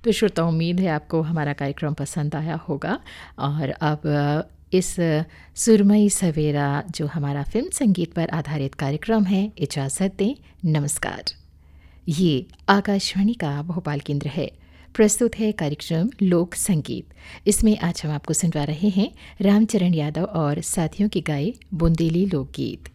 तो श्रोता, उम्मीद है आपको हमारा कार्यक्रम पसंद आया होगा। और अब इस सुरमई सवेरा जो हमारा फिल्म संगीत पर आधारित कार्यक्रम है, इजाज़त दें। नमस्कार। ये आकाशवाणी का भोपाल केंद्र है। प्रस्तुत है कार्यक्रम लोक संगीत। इसमें आज हम आपको सुनवा रहे हैं रामचरण यादव और साथियों की गाए बुंदेली लोकगीत।